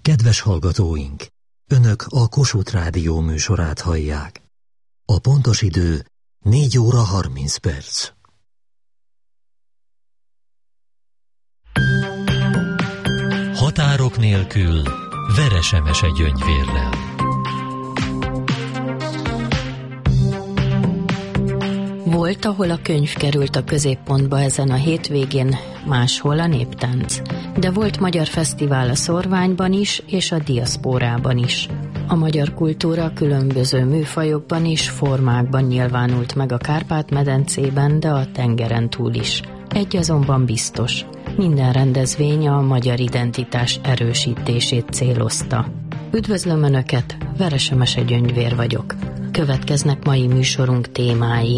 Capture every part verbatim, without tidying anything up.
Kedves hallgatóink! Önök a Kossuth Rádió műsorát hallják. A pontos idő négy óra harminc perc. Határok nélkül Veresemese Gyöngyvérrel. Volt, ahol a könyv került a középpontba ezen a hétvégén, máshol a néptánc. De volt magyar fesztivál a Szorványban is, és a diaszpórában is. A magyar kultúra különböző műfajokban és formákban nyilvánult meg a Kárpát-medencében, de a tengeren túl is. Egy azonban biztos, minden rendezvény a magyar identitás erősítését célozta. Üdvözlöm Önöket, Veresemese Gyöngyvér vagyok. Következnek mai műsorunk témái.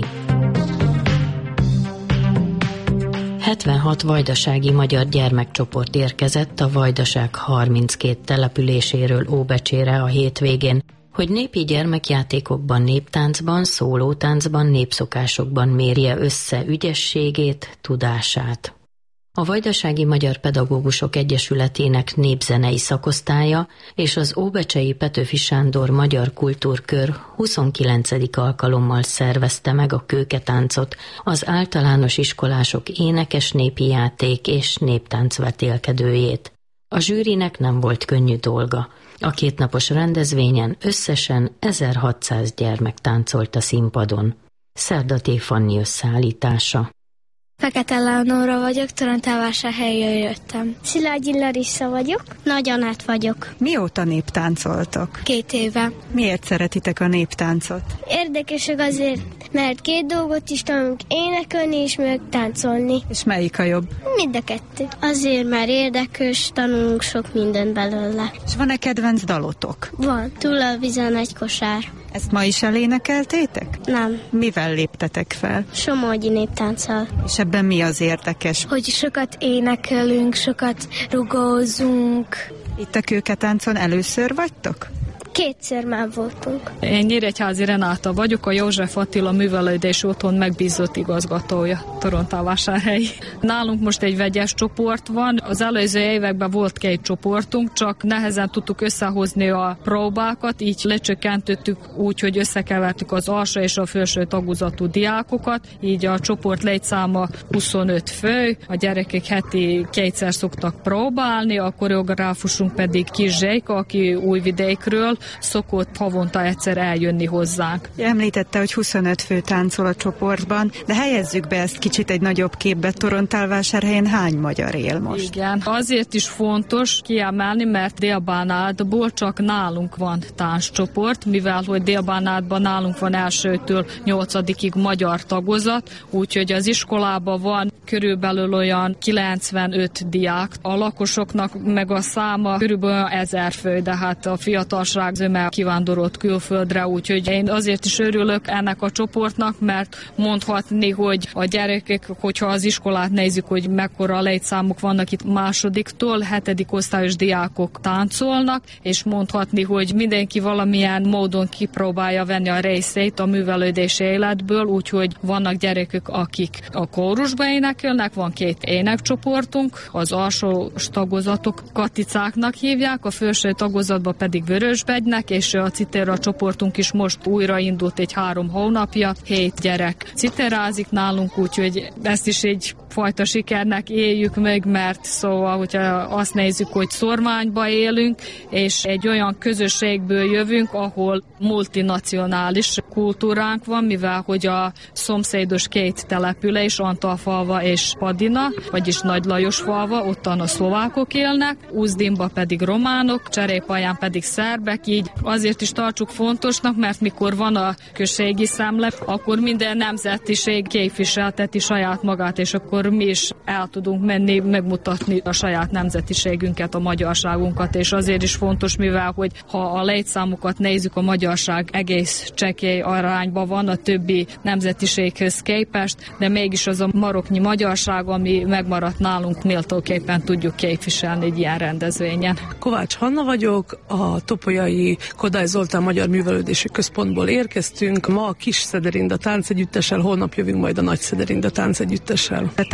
hetvenhat vajdasági magyar gyermekcsoport érkezett a Vajdaság harminckét településéről Óbecsére a hétvégén, hogy népi gyermekjátékokban, néptáncban, szólótáncban, népszokásokban mérje össze ügyességét, tudását. A Vajdasági Magyar Pedagógusok Egyesületének népzenei szakosztálya és az óbecsei Petőfi Sándor Magyar Kultúrkör huszonkilencedik alkalommal szervezte meg a kőketáncot, az általános iskolások énekes népi játék és néptánc vetélkedőjét. A zsűrinek nem volt könnyű dolga. A kétnapos rendezvényen összesen ezerhatszáz gyermek táncolt a színpadon. Szerdaté Fanni összeállítása. Fekete Leonóra vagyok, Torontálvásárhelyről jöttem. Szilágyi Larissa vagyok, Nagy Anát vagyok. Mióta néptáncoltok? Két éve. Miért szeretitek a néptáncot? Érdekesek azért, mert két dolgot is tanulunk, énekelni és meg táncolni. És melyik a jobb? Mind a kettő. Azért, mert érdekes, tanulunk sok mindent belőle. És van-e kedvenc dalotok? Van. Túl a vízen egy kosár. Ezt ma is elénekeltétek? Nem. Mivel léptetek fel? Somogyi néptánccal. És ebben mi az érdekes? Hogy sokat énekelünk, sokat rugózunk. Itt a kőketáncon először vagytok? Kétszer már voltunk. Én Nyíregyházi Renáta vagyok, a József Attila Művelődés Otthon megbízott igazgatója, Torontálvásárhelyi. Nálunk most egy vegyes csoport van, az előző években volt két csoportunk, csak nehezen tudtuk összehozni a próbákat, így lecsökkentettük úgy, hogy összekevertük az alsó és a felső tagozatú diákokat, így a csoport létszáma huszonöt fő, a gyerekek heti kétszer szoktak próbálni, a koreográfusunk pedig Kis Zsejka, aki Újvidékről szokott havonta egyszer eljönni hozzánk. Említette, hogy huszonöt fő táncol a csoportban, de helyezzük be ezt kicsit egy nagyobb képbe. Torontálvásárhelyen hány magyar él most? Igen, azért is fontos kiemelni, mert Dél-Bánátból csak nálunk van tánccsoport, mivel hogy Dél-Bánátban nálunk van elsőtől nyolcadikig magyar tagozat, úgyhogy az iskolában van körülbelül olyan kilencvenöt diák. A lakosoknak meg a száma körülbelül ezer fő, de hát a fiatalság zöme kivándorolt külföldre, úgyhogy én azért is örülök ennek a csoportnak, mert mondhatni, hogy a gyerekek, hogyha az iskolát nézzük, hogy mekkora létszámuk vannak itt másodiktól, hetedik osztályos diákok táncolnak, és mondhatni, hogy mindenki valamilyen módon kipróbálja venni a részét a művelődési életből, úgyhogy vannak gyerekek, akik a kórusba énekelnek, van két énekcsoportunk, az alsó tagozatok katicáknak hívják, a felső tagozatban pedig vörösbegynek, és a citera csoportunk is most újraindult egy három hónapja, hét gyerek citerázik nálunk, úgyhogy ezt is egy fajta sikernek éljük meg, mert szóval, hogyha azt nézzük, hogy Szorványba élünk, és egy olyan közösségből jövünk, ahol multinacionális kultúránk van, mivel hogy a szomszédos két település, Antalfalva és Padina, vagyis Nagy Lajos falva, ottan a szlovákok élnek, Uzdinba pedig románok, Cserépalján pedig szerbek, így azért is tartsuk fontosnak, mert mikor van a községi szemle, akkor minden nemzetiség képviselteti saját magát, és akkor mi is el tudunk menni, megmutatni a saját nemzetiségünket, a magyarságunkat, és azért is fontos, mivel hogy ha a létszámokat nézzük, a magyarság egész csekély arányban van a többi nemzetiséghez képest, de mégis az a maroknyi magyarság, ami megmaradt nálunk, méltóképpen tudjuk képviselni egy ilyen rendezvényen. Kovács Hanna vagyok, a Topolyai Kodály Zoltán Magyar Művelődési Központból érkeztünk. Ma a Kis Szederinda táncegyüttessel, holnap jövünk majd a Nagy Szederinda táncegyüttessel.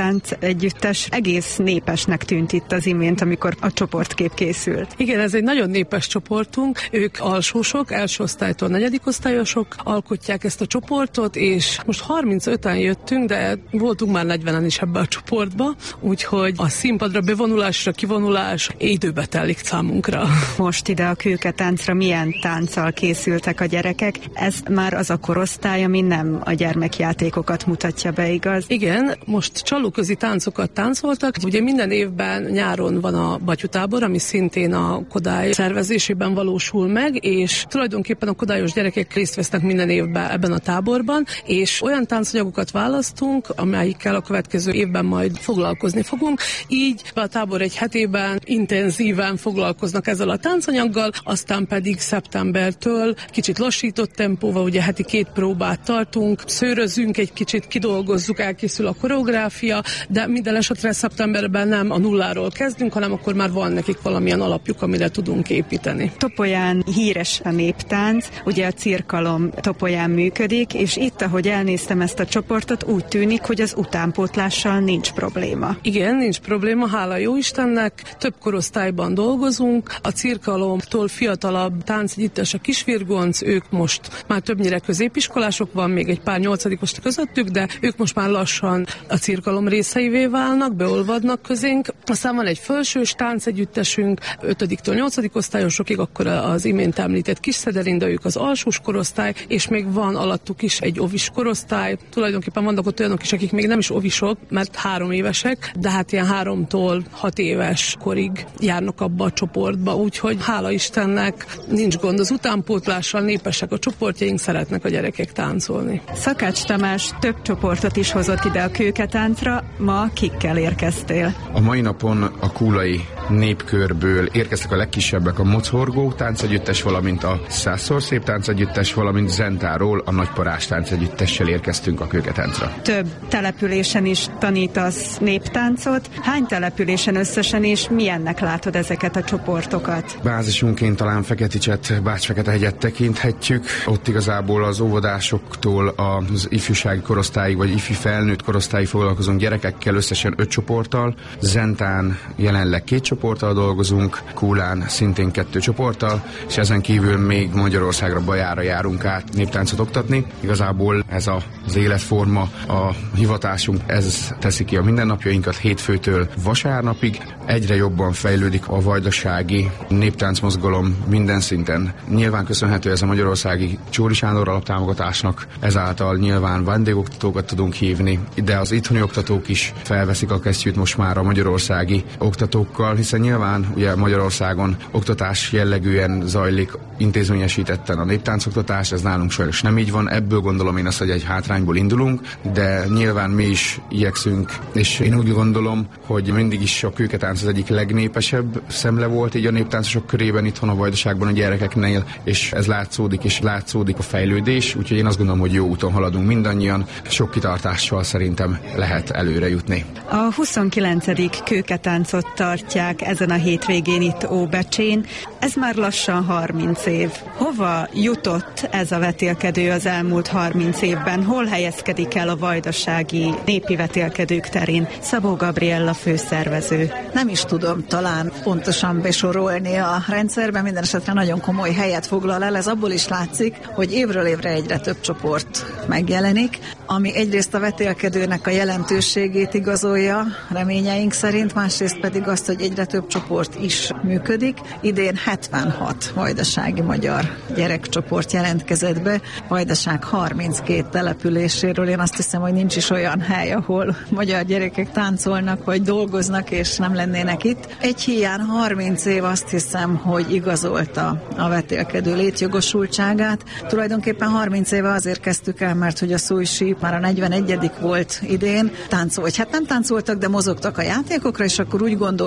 tánc együttes egész népesnek tűnt itt az imént, amikor a csoportkép készült. Igen, ez egy nagyon népes csoportunk. Ők alsósok, első osztálytól negyedik osztályosok alkotják ezt a csoportot, és most harmincöten jöttünk, de voltunk már negyvenen is ebbe a csoportba, úgyhogy a színpadra bevonulásra, kivonulás időbe telik számunkra. Most ide a kőketáncra milyen tánccal készültek a gyerekek? Ez már az a korosztály, ami nem a gyermekjátékokat mutatja be, igaz? Igen, most csalóközi táncokat táncoltak. Ugye minden évben nyáron van a batyutábor, ami szintén a Kodály szervezésében valósul meg, és tulajdonképpen a kodályos gyerekek részt vesznek minden évben ebben a táborban, és olyan táncanyagokat választunk, amelyikkel a következő évben majd foglalkozni fogunk. Így a tábor egy hetében intenzíven foglalkoznak ezzel a táncanyaggal, aztán pedig szeptembertől kicsit lassított tempóval, ugye heti két próbát tartunk, szőrözünk egy kicsit, kidolgozzuk, elkészül a koreográfia, de minden esetre szeptemberben nem a nulláról kezdünk, hanem akkor már van nekik valamilyen alapjuk, amire tudunk építeni. Topolyán híres a néptánc, ugye a cirkalom Topolyán működik, és itt, ahogy elnéztem ezt a csoportot, úgy tűnik, hogy az utánpótlással nincs probléma. Igen, nincs probléma, hála jó Istennek, több korosztályban dolgozunk, a cirkalomtól fiatalabb táncegyüttes a Kisvirgonc, ők most már többnyire középiskolások, van még egy pár nyolcadikos közöttük, de ők most már lassan a cirkalom részeivé válnak, beolvadnak közénk. Aztán van egy felsős táncegyüttesünk, ötödiktől nyolcadik osztályosokig, akkor az imént említett Kisszederinda, ők az alsós korosztály, és még van alattuk is egy ovis korosztály. Tulajdonképpen vannak ott olyanok is, akik még nem is ovisok, mert három évesek, de hát ilyen háromtól hat éves korig járnak abba a csoportba, úgyhogy hála Istennek nincs gond az utánpótlással, népesek a csoportjaink, szeretnek a gyerekek táncolni. Szakács Tamás több csoportot is hozott ide a kőketáncra, ma kikkel érkeztél? A mai napon a kulai népkörből érkeztek a legkisebbek, a Mocorgó táncegyüttes, valamint a Százszor szép táncegyüttes, valamint Zentáról a Nagyparás táncegyüttessel érkeztünk a kőketáncra. Több településen is tanítasz néptáncot. Hány településen összesen, és milyennek látod ezeket a csoportokat? Bázisunként talán Feketicset, Bács-Feketehegyet tekinthetjük. Ott igazából az óvodásoktól az ifjúsági korosztályig, vagy ifjú felnőtt korosztályig foglalkozunk gyerekekkel, összesen öt csoporttal. Zentán jelenleg két csoporttal dolgozunk, Kulán szintén kettő csoporttal, és ezen kívül még Magyarországra, Bajára járunk át néptáncot oktatni. Igazából ez az életforma, a hivatásunk, ez teszi ki a mindennapjainkat hétfőtől vasárnapig. Egyre jobban fejlődik a vajdasági néptáncmozgalom minden szinten. Nyilván köszönhető ez a magyarországi Csóri Sándor alaptámogatásnak, ezáltal nyilván vendégoktatókat tudunk hívni, de az itthoni oktatók is felveszik a kesztyűt most már a magyarországi oktatókkal, hiszen nyilván ugye Magyarországon oktatás jellegűen zajlik, intézményesítetten a néptáncoktatás, ez nálunk sajnos nem így van, ebből gondolom én azt, hogy egy hátrányból indulunk, de nyilván mi is igyekszünk, és én úgy gondolom, hogy mindig is a kőketánc az egyik legnépesebb szemle volt így a néptáncosok körében itthon a Vajdaságban a gyerekeknél, és ez látszódik, és látszódik a fejlődés, úgyhogy én azt gondolom, hogy jó úton haladunk mindannyian, sok kitartással szerintem lehet előre jutni. A huszonkilencedik kőketáncot tartják ezen a hétvégén itt Óbecsén. Ez már lassan harminc év. Hova jutott ez a vetélkedő az elmúlt harminc évben? Hol helyezkedik el a vajdasági népi vetélkedők terén? Szabó Gabriella főszervező. Nem is tudom talán pontosan besorolni a rendszerben, minden esetre nagyon komoly helyet foglal el. Ez abból is látszik, hogy évről évre egyre több csoport megjelenik, ami egyrészt a vetélkedőnek a jelentőségét igazolja, reményeink szerint, másrészt pedig azt, hogy egyre több csoport is működik. Idén hetvenhat vajdasági magyar gyerekcsoport jelentkezett be, Vajdaság harminckét településéről. Én azt hiszem, hogy nincs is olyan hely, ahol magyar gyerekek táncolnak, vagy dolgoznak, és nem lennének itt. Egy hiány harminc év, azt hiszem, hogy igazolta a vetélkedő létjogosultságát. Tulajdonképpen harminc éve azért kezdtük el, mert hogy a Szújsíp már a negyvenegyedik volt idén. Táncol, vagy hát nem táncoltak, de mozogtak a játékokra, és akkor úgy gondoltuk,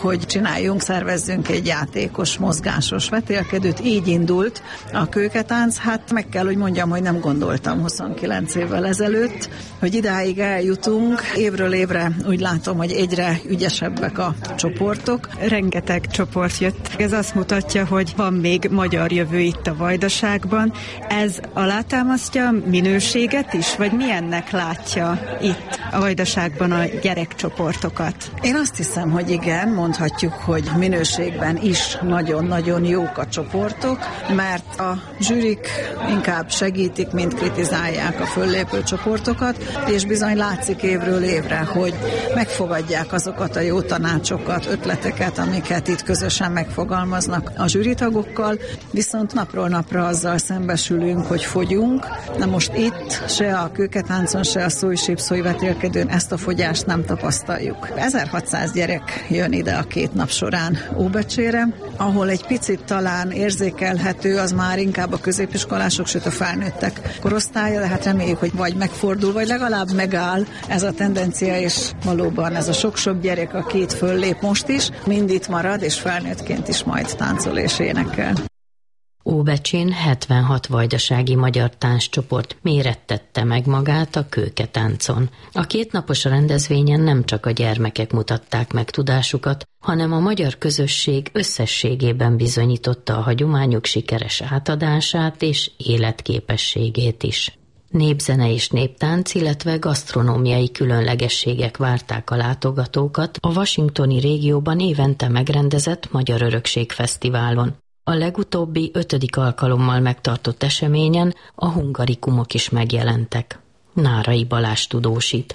hogy csináljunk, szervezzünk egy játékos, mozgásos vetélkedőt. Így indult a kőketánc. Hát meg kell, hogy mondjam, hogy nem gondoltam huszonkilenc évvel ezelőtt, hogy idáig eljutunk. Évről évre úgy látom, hogy egyre ügyesebbek a csoportok. Rengeteg csoport jött. Ez azt mutatja, hogy van még magyar jövő itt a Vajdaságban. Ez alátámasztja minőséget is, vagy milyennek látja itt a Vajdaságban a gyerekcsoportokat? Én azt hiszem, hogy igen, mondhatjuk, hogy minőségben is nagyon-nagyon jók a csoportok, mert a zsűrik inkább segítik, mint kritizálják a föllépő csoportokat, és bizony látszik évről évre, hogy megfogadják azokat a jó tanácsokat, ötleteket, amiket itt közösen megfogalmaznak a zsűritagokkal, viszont napról napra azzal szembesülünk, hogy fogyunk. Na most itt se a kőketáncon, se a szói-sípszói vetélkedőn ezt a fogyást nem tapasztaljuk. ezerhatszáz gyerek jön ide a két nap során Óbecsére, ahol egy picit talán érzékelhető, az már inkább a középiskolások, sőt a felnőttek korosztálya, de hát reméljük, hogy vagy megfordul, vagy legalább megáll ez a tendencia, és valóban ez a sok-sok gyerek, aki itt föllép most is, mind itt marad, és felnőttként is majd táncol és énekel. Óbecsén hetvenhat vajdasági magyar tánccsoport mérettette meg magát a kőketáncon. A kétnapos rendezvényen nem csak a gyermekek mutatták meg tudásukat, hanem a magyar közösség összességében bizonyította a hagyományok sikeres átadását és életképességét is. Népzene és néptánc, illetve gasztronómiai különlegességek várták a látogatókat a washingtoni régióban évente megrendezett Magyar Örökség Fesztiválon. A legutóbbi ötödik alkalommal megtartott eseményen a hungarikumok is megjelentek. Nárai Balázs tudósít.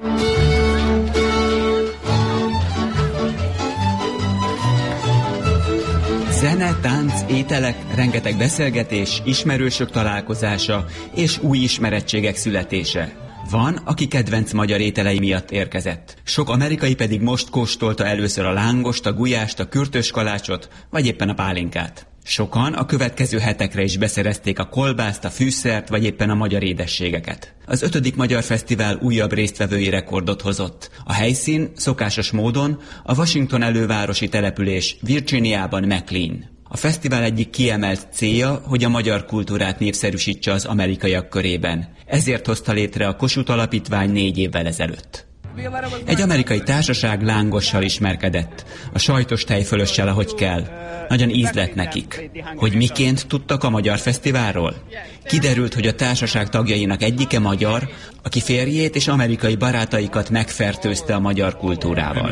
Zene, tánc, ételek, rengeteg beszélgetés, ismerősök találkozása és új ismerettségek születése. Van, aki kedvenc magyar ételei miatt érkezett. Sok amerikai pedig most kóstolta először a lángost, a gulyást, a kürtös kalácsot, vagy éppen a pálinkát. Sokan a következő hetekre is beszerezték a kolbászt, a fűszert, vagy éppen a magyar édességeket. Az ötödik Magyar Fesztivál újabb résztvevői rekordot hozott. A helyszín szokásos módon a Washington elővárosi település Virginiában McLean. A fesztivál egyik kiemelt célja, hogy a magyar kultúrát népszerűsítse az amerikaiak körében. Ezért hozta létre a Kossuth Alapítvány négy évvel ezelőtt. Egy amerikai társaság lángossal ismerkedett, a sajtos tejfölössel, ahogy kell. Nagyon íz lett nekik. Hogy miként tudtak a magyar fesztiválról? Kiderült, hogy a társaság tagjainak egyike magyar, aki férjét és amerikai barátaikat megfertőzte a magyar kultúrával.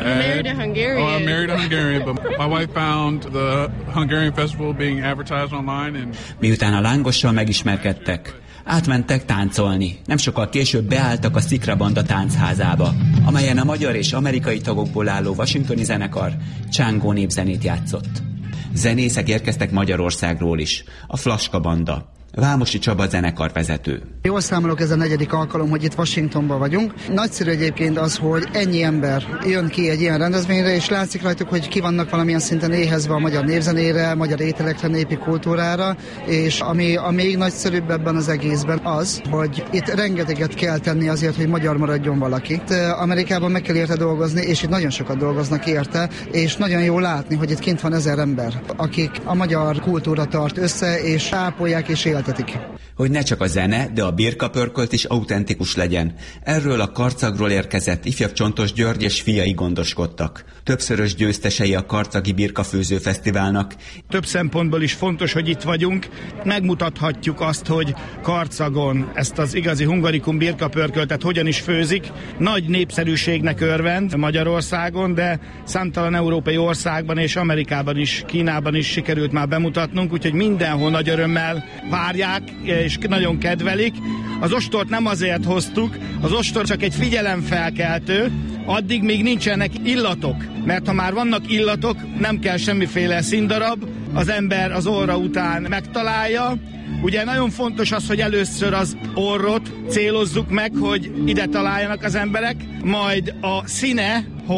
Miután a lángossal megismerkedtek, átmentek táncolni. Nem sokkal később beálltak a Szikrabanda táncházába, amelyen a magyar és amerikai tagokból álló washingtoni zenekar csángó népzenét játszott. Zenészek érkeztek Magyarországról is, a Flaska Banda. Vámosi Csaba zenekarvezető. Jól számolok, ez a negyedik alkalom, hogy itt Washingtonban vagyunk. Nagyszerű egyébként az, hogy ennyi ember jön ki egy ilyen rendezvényre, és látszik rajtuk, hogy ki vannak valamilyen szinten éhezve a magyar népzenére, magyar ételekre, népi kultúrára, és ami a még nagyszerűbb ebben az egészben az, hogy itt rengeteget kell tenni azért, hogy magyar maradjon valaki. Itt Amerikában meg kell érte dolgozni, és itt nagyon sokat dolgoznak érte, és nagyon jó látni, hogy itt kint van ezer ember, akik a magyar kultúra tart össze, és ápolják és él. Hogy ne csak a zene, de a birkapörkölt is autentikus legyen. Erről a Karcagról érkezett ifjabb Csontos György és fiai gondoskodtak. Többszörös győztesei a Karcagi Birkafőző Fesztiválnak. Több szempontból is fontos, hogy itt vagyunk. Megmutathatjuk azt, hogy Karcagon ezt az igazi hungarikum birkapörköltet hogyan is főzik. Nagy népszerűségnek örvend Magyarországon, de számtalan európai országban és Amerikában is, Kínában is sikerült már bemutatnunk, úgyhogy mindenhol nagy örömmel várják, és nagyon kedvelik. Az ostort nem azért hoztuk, az ostor csak egy figyelemfelkeltő, addig még nincsenek illatok, mert ha már vannak illatok, nem kell semmiféle színdarab, az ember az orra után megtalálja. Ugye nagyon fontos az, hogy először az orrot célozzuk meg, hogy ide találjanak az emberek, majd a színe, hogy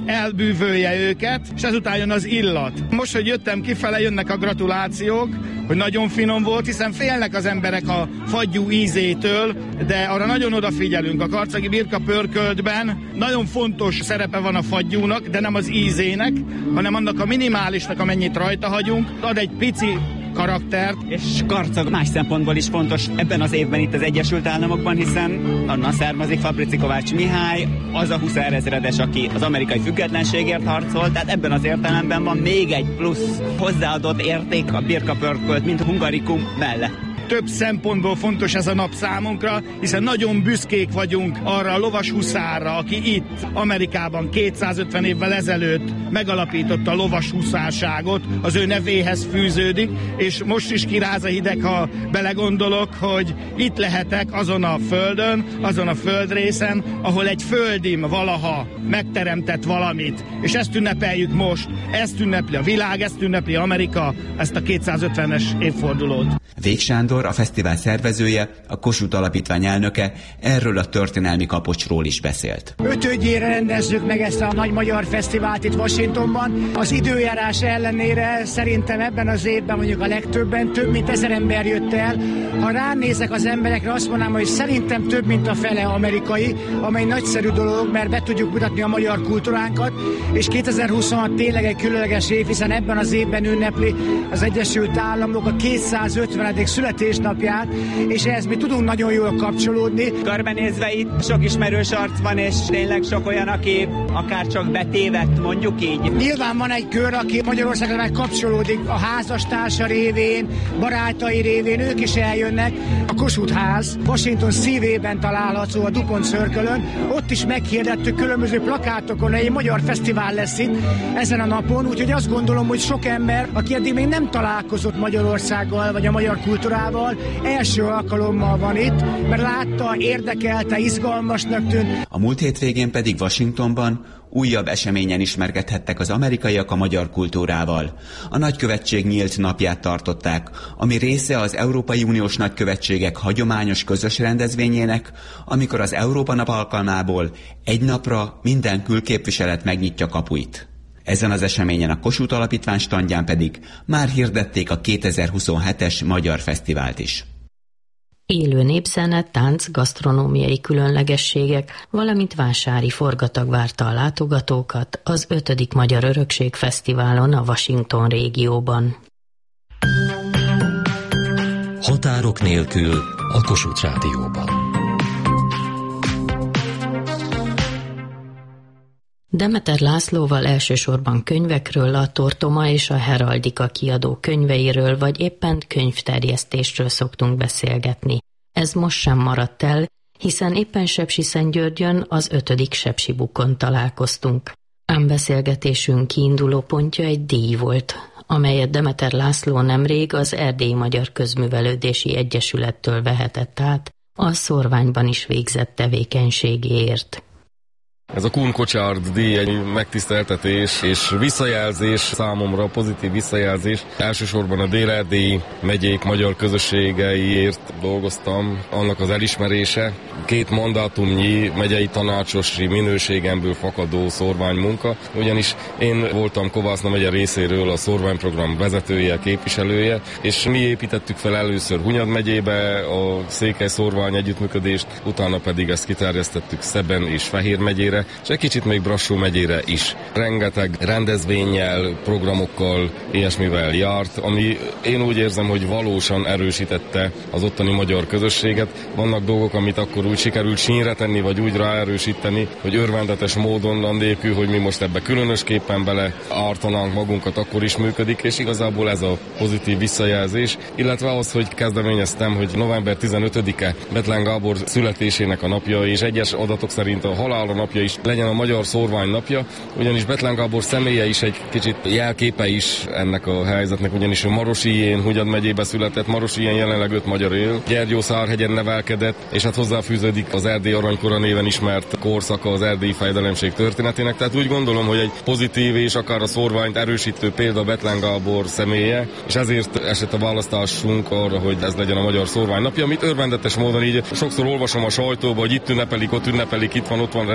elbűvölje őket, és ezután jön az illat. Most, hogy jöttem kifele, jönnek a gratulációk, hogy nagyon finom volt, hiszen félnek az emberek a fagyú ízétől, de arra nagyon odafigyelünk. A karcagi birka pörköltben nagyon fontos szerepe van a fagyúnak, de nem az ízének, hanem annak a minimálisnak, amennyit rajta hagyunk, ad egy pici karaktert. És Karcag más szempontból is fontos ebben az évben itt az Egyesült Államokban, hiszen onnan származik Fabrici Kovács Mihály, az a huszárezredes, aki az amerikai függetlenségért harcolt, tehát ebben az értelemben van még egy plusz hozzáadott érték a birka pörkölt, mint a hungarikum mellett. Több szempontból fontos ez a nap számunkra, hiszen nagyon büszkék vagyunk arra a lovas huszárra, aki itt Amerikában kétszázötven évvel ezelőtt megalapította a lovas huszárságot, az ő nevéhez fűződik, és most is kiráz a hideg, ha belegondolok, hogy itt lehetek azon a földön, azon a földrészen, ahol egy földim valaha megteremtett valamit, és ezt ünnepeljük most, ezt ünnepli a világ, ezt ünnepli Amerika, ezt a kétszázötvenes évfordulót. Vég Sándor, a fesztivál szervezője, a Kossuth Alapítvány elnöke erről a történelmi kapocsról is beszélt. Ötödjére rendezzük meg ezt a nagy magyar fesztivált itt Washingtonban. Az időjárás ellenére szerintem ebben az évben mondjuk a legtöbben, több mint ezer ember jött el. Ha ránézek az emberekre, azt mondanám, hogy szerintem több mint a fele amerikai, amely nagyszerű dolog, mert be tudjuk mutatni a magyar kultúránkat, és kétezer-huszonhat tényleg egy különleges év, hiszen ebben az évben ünnepli az Egyesült Államok a kétszázötvenedik születésnapját, és ehhez mi tudunk nagyon jól kapcsolódni. Körbenézve itt sok ismerős arc van, és tényleg sok olyan, aki akár csak betévedt, mondjuk így. Nyilván van egy kör, aki Magyarországra meg kapcsolódik a házastársa révén, barátai révén, ők is eljönnek. A Kossuth ház Washington szívében található a DuPont Circle-ön, ott is meghirdettük különböző plakátokon, hogy egy magyar fesztivál lesz itt ezen a napon, úgyhogy azt gondolom, hogy sok ember, aki eddig még nem találkozott Magyarországgal, vagy a magyar kultúrával, első alkalommal van itt, mert látta, érdekelte, izgalmasnak tűnt. A múlt hétvégén pedig Washingtonban újabb eseményen ismerkedhettek az amerikaiak a magyar kultúrával. A nagykövetség nyílt napját tartották, ami része az Európai Uniós nagykövetségek hagyományos közös rendezvényének, amikor az Európa nap alkalmából egy napra minden külképviselet megnyitja kapuit. Ezen az eseményen a Kossuth Alapítvány standján pedig már hirdették a kétezer-huszonhetes Magyar Fesztivált is. Élő népzene, tánc, gasztronómiai különlegességek, valamint vásári forgatag várta a látogatókat az ötödik Magyar Örökség Fesztiválon a Washington régióban. Határok nélkül a Kossuth Rádióban. Demeter Lászlóval elsősorban könyvekről, a Tortoma és a Heraldika kiadó könyveiről, vagy éppen könyvterjesztésről szoktunk beszélgetni. Ez most sem maradt el, hiszen éppen Sepsiszentgyörgyön az ötödik Sepsibukon találkoztunk. Ám beszélgetésünk kiinduló pontja egy díj volt, amelyet Demeter László nemrég az Erdélyi Magyar Közművelődési Egyesülettől vehetett át a szorványban is végzett tevékenységéért. Ez a Kuhn Kocsárd díj egy megtiszteltetés és visszajelzés számomra, pozitív visszajelzés. Elsősorban a dél-erdélyi megyék magyar közösségeiért dolgoztam, annak az elismerése. Két mandátumnyi megyei tanácsosi minőségemből fakadó szorványmunka, ugyanis én voltam Kovászna megye részéről a szorványprogram vezetője, képviselője, és mi építettük fel először Hunyad megyébe a székely szorvány együttműködést, utána pedig ezt kiterjesztettük Szeben és Fehér megyére, és egy kicsit még Brassó megyére is. Rengeteg rendezvénnyel, programokkal, ilyesmivel járt, ami én úgy érzem, hogy valósan erősítette az ottani magyar közösséget. Vannak dolgok, amit akkor úgy sikerült sínre tenni, vagy úgy ráerősíteni, hogy örvendetes módon, annélkül, hogy mi most ebbe különösképpen bele ártanánk magunkat, akkor is működik, és igazából ez a pozitív visszajelzés, illetve az, hogy kezdeményeztem, hogy november tizenötödike Bethlen Gábor születésének a napja, és egyes adatok szerint a halála napja is legyen a magyar szorvány napja, ugyanis Bethlen Gábor személye is egy kicsit jelképe is ennek a helyzetnek, ugyanis Marosijén, Hunyad megyébe született, Marosijén jelenleg öt magyar él, Gyergyószárhegyen nevelkedett, és hát hozzáfűződik az Erdély aranykora néven ismert korszaka az erdélyi fejedelemség történetének, tehát úgy gondolom, hogy egy pozitív és akár a szorványt erősítő példa Bethlen Gábor személye, és ezért esett a választásunk arra, hogy ez legyen a magyar szorvány napja, amit örvendetes módon így sokszor olvasom a sajtóba, hogy itt ünnepelik, ott ünnepelik, itt van, ott van rendezvény.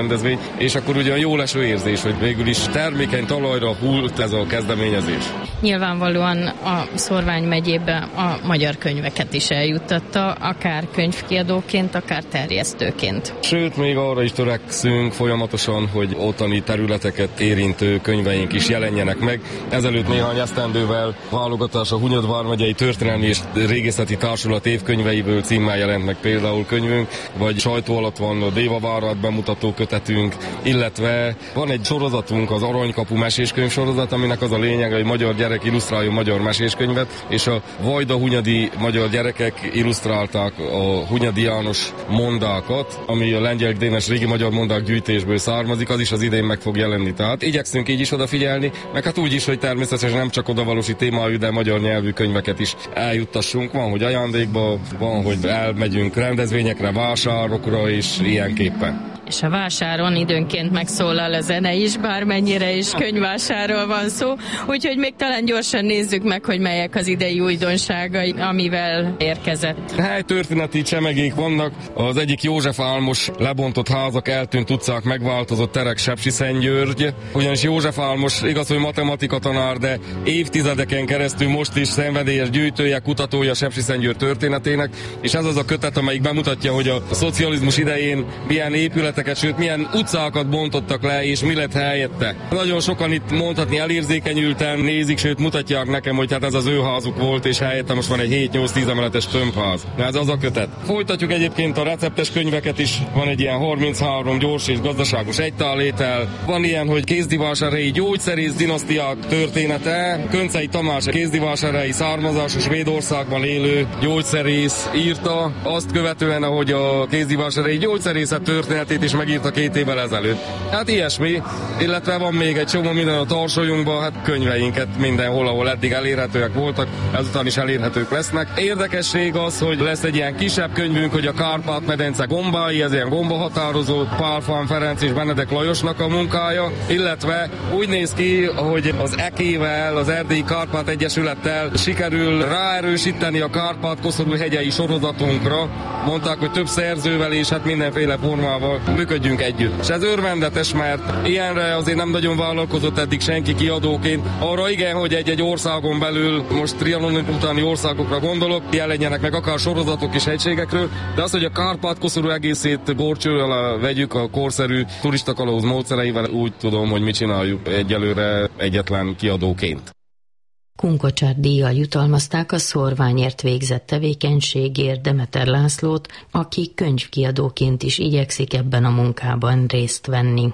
és akkor ugyan jó leső érzés, hogy végül is termékeny talajra hult ez a kezdeményezés. Nyilvánvalóan a Szorvány megyébe a magyar könyveket is eljuttatta, akár könyvkiadóként, akár terjesztőként. Sőt, még arra is törekszünk folyamatosan, hogy ottani területeket érintő könyveink is jelenjenek meg. Ezelőtt néhány esztendővel válogatás a Hunyad vármegyei Történelmi és Régészeti Társulat évkönyveiből címmel jelent meg például könyvünk, vagy sajtó alatt van a Dévavárát bemutató kötetünk, illetve van egy sorozatunk, az Aranykapu meséskönyv sorozat, aminek az a lényeg, hogy magyar gyerek illusztráljon magyar meséskönyvet, és a vajda-hunyadi magyar gyerekek illusztrálták a Hunyadi János mondákat, ami a Lengyel Dénes régi magyar mondák gyűjtésből származik, az is az idén meg fog jelenni. Tehát igyekszünk így is odafigyelni, meg hát úgy is, hogy természetesen nem csak odavalósi témájú, de magyar nyelvű könyveket is eljuttassunk. Van, hogy ajándékba, van, hogy elmegyünk rendezvényekre, vásárokra is ilyenképpen. És a vásáron időnként megszólal a zene is, bármennyire is könyvvásárról van szó, úgyhogy még talán gyorsan nézzük meg, hogy melyek az idei újdonságai, amivel érkezett. Helytörténeti csemegék vannak, az egyik József Álmos lebontott házak, eltűnt utcák, megváltozott terek, Sepsiszentgyörgy, ugyanis József Álmos igaz, hogy matematika tanár, de évtizedeken keresztül most is szenvedélyes gyűjtője, kutatója Sepsiszentgyörgy történetének, és ez az a kötet, amelyik bemutatja, hogy a szocializmus idején milyen épület, sőt milyen utcákat bontottak le, és mi lett helyette. Nagyon sokan itt mondhatni elérzékenyülten nézik, sőt mutatják nekem, hogy hát ez az ő házuk volt, és helyette most van egy hét-nyolc-tíz emeletes tömbház. Ez az a kötet. Folytatjuk egyébként a receptes könyveket is, van egy ilyen harminchárom gyors és gazdaságos egytálétel, van ilyen, hogy kézdivásárhelyi gyógyszerész dinasztiák története, Köncei Tamás kézdivásárhelyi származású Svédországban élő gyógyszerész írta, azt követően, ahogy a kézdivásárhelyi gyógyszerészet történetét is megírta két évvel ezelőtt. Hát ilyesmi, illetve van még egy csomó minden a tarsolyunkban, hát könyveinket mindenhol, ahol eddig elérhetőek voltak, ezután is elérhetők lesznek. Érdekesség az, hogy lesz egy ilyen kisebb könyvünk, hogy a Kárpát-medence gombái, ez ilyen gombahatározó, Pál Fán Ferenc és Benedek Lajosnak a munkája, illetve úgy néz ki, hogy az é ká-vel, az Erdélyi Kárpát Egyesülettel sikerül ráerősíteni a Kárpát-koszorú hegyei sorozatunkra. Mondták, hogy több szerzővel és hát mindenféle formával működjünk együtt. És ez örvendetes, mert ilyenre azért nem nagyon vállalkozott eddig senki kiadóként. Arra igen, hogy egy-egy országon belül, most Trianon utáni országokra gondolok, jelenjenek meg akár sorozatok és egységekről, de az, hogy a Kárpát-koszorú egészét górcső alá vegyük a korszerű turistakalóz módszereivel, úgy tudom, hogy mit csináljuk egyelőre egyetlen kiadóként. Kunkocsár díjjal jutalmazták a szorványért végzett tevékenységért Demeter Lászlót, aki könyvkiadóként is igyekszik ebben a munkában részt venni.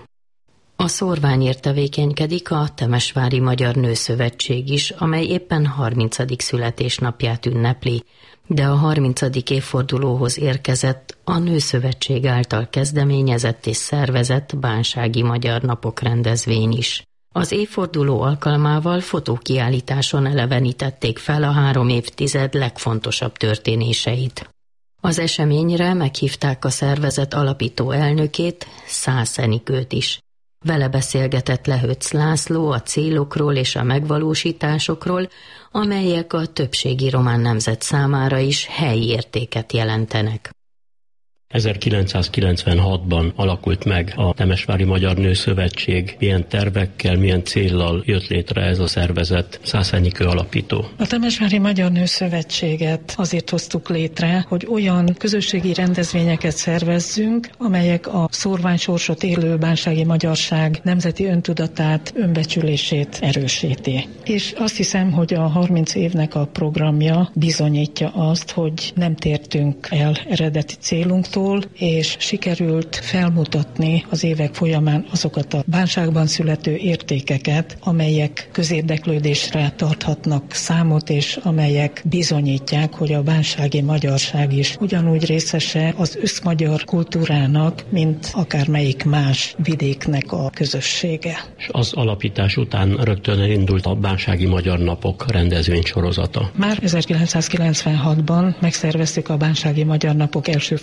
A szorványért tevékenykedik a Temesvári Magyar Nőszövetség is, amely éppen harmincadik születésnapját ünnepli, de a harmincadik évfordulóhoz érkezett a Nőszövetség által kezdeményezett és szervezett Bánsági Magyar Napok rendezvény is. Az évforduló alkalmával fotókiállításon elevenítették fel a három évtized legfontosabb történéseit. Az eseményre meghívták a szervezet alapító elnökét, Szász Enikőt is. Vele beszélgetett Lehöcz László a célokról és a megvalósításokról, amelyek a többségi román nemzet számára is helyi értéket jelentenek. ezerkilencszázkilencvenhatban alakult meg a Temesvári Magyar Nőszövetség. Milyen tervekkel, milyen céllal jött létre ez a szervezet? Szász Enikő alapító. A Temesvári Magyar Nőszövetséget azért hoztuk létre, hogy olyan közösségi rendezvényeket szervezzünk, amelyek a szórványsorsot élő bánsági magyarság nemzeti öntudatát, önbecsülését erősíti. És azt hiszem, hogy a harminc évnek a programja bizonyítja azt, hogy nem tértünk el eredeti célunktól, és sikerült felmutatni az évek folyamán azokat a bánságban születő értékeket, amelyek közérdeklődésre tarthatnak számot, és amelyek bizonyítják, hogy a bánsági magyarság is ugyanúgy részese az összmagyar kultúrának, mint akármelyik más vidéknek a közössége. És az alapítás után rögtön elindult a Bánsági Magyar Napok rendezvénysorozata. Már ezerkilencszázkilencvenhatban megszerveztük a Bánsági Magyar Napok első fordulóját,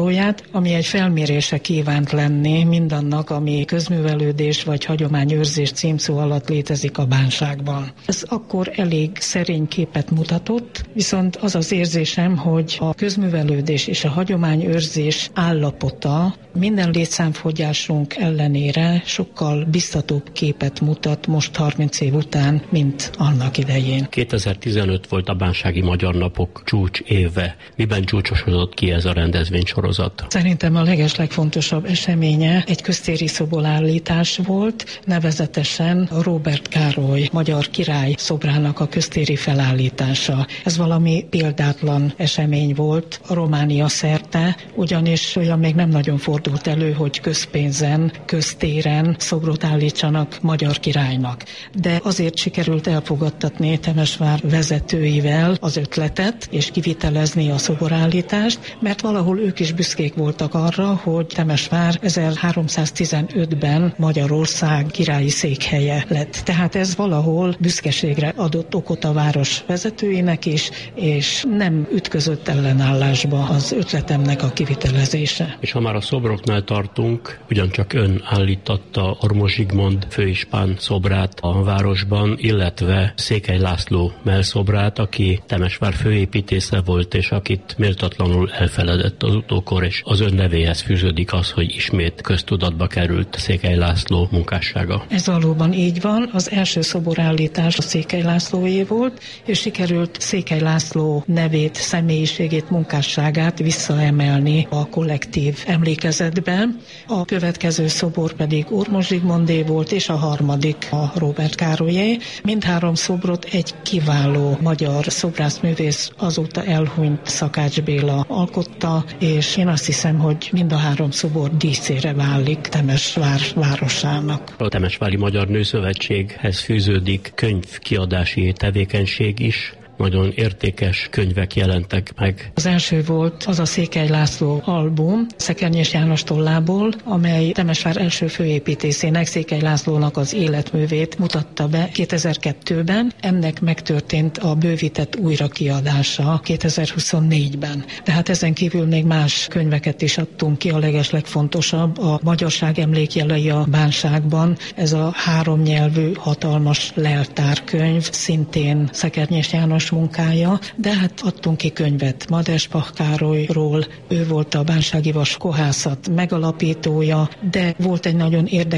beszámolóját, ami egy felmérése kívánt lenni mindannak, ami közművelődés vagy hagyományőrzés címszó alatt létezik a bánságban. Ez akkor elég szerény képet mutatott, viszont az az érzésem, hogy a közművelődés és a hagyományőrzés állapota minden létszámfogyásunk ellenére sokkal biztatóbb képet mutat most harminc év után, mint annak idején. kétezer-tizenöt volt a Bánsági Magyar Napok csúcs éve. Miben csúcsosodott ki ez a rendezvénysorozat? Szerintem a legeslegfontosabb eseménye egy köztéri szoborállítás volt, nevezetesen Róbert Károly magyar király szobrának a köztéri felállítása. Ez valami példátlan esemény volt a Románia szerte, ugyanis olyan még nem nagyon fordult elő, hogy közpénzen, köztéren szobrot állítsanak magyar királynak. De azért sikerült elfogadtatni Temesvár vezetőivel az ötletet, és kivitelezni a szoborállítást, mert valahol ők is büszkék voltak arra, hogy Temesvár ezerháromszáztizenötben Magyarország királyi székhelye lett. Tehát ez valahol büszkeségre adott okot a város vezetőinek is, és nem ütközött ellenállásba az ötletemnek a kivitelezése. És ha már a szobroknál tartunk, ugyancsak ön állítatta Ormos Zsigmond főispán szobrát a városban, illetve Székely László mellszobrát, aki Temesvár főépítésze volt, és akit méltatlanul elfeledett az utókor, és az ön nevéhez fűződik az, hogy ismét köztudatba került Székely László munkássága. Ez valóban így van. Az első szoborállítás a Székely Lászlóé volt, és sikerült Székely László nevét, személyiségét, munkásságát visszaemelni a kollektív emlékezetben. A következő szobor pedig Ormos Zsigmondé volt, és a harmadik a Róbert Károlyé. Mindhárom szobrot egy kiváló magyar szobrászművész, azóta elhunyt Szakács Béla alkotta, és én azt hiszem, hogy mind a három szobor díszére válik Temesvár városának. A Temesvári Magyar Nőszövetséghez fűződik könyvkiadási tevékenység is. Nagyon értékes könyvek jelentek meg. Az első volt az a Székely László album Szekernyés János tollából, amely Temesvár első főépítészének, Székely Lászlónak az életművét mutatta be kétezer-kettőben. Ennek megtörtént a bővített újrakiadása kétezer-huszonnégyben. Tehát ezen kívül még más könyveket is adtunk ki, a legeslegfontosabb a Magyarság emlékjelei a bánságban. Ez a három nyelvű hatalmas leltárkönyv, szintén Szekernyés János munkája, de hát adtunk ki könyvet Madespach Károlyról, ő volt a bánsági vas kohászat megalapítója, de volt egy nagyon érdekes